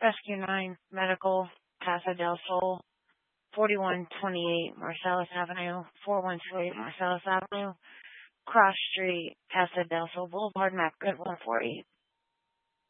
Rescue 9 Medical, Casa del Sol, 4128 Marcellus Avenue, 4128 Marcellus Avenue, Cross Street, Casa del Sol Boulevard, map grid 148.